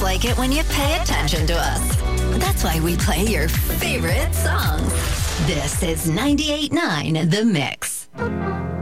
like it when you pay attention to us. That's why we play your favorite songs. This is 98.9 The Mix.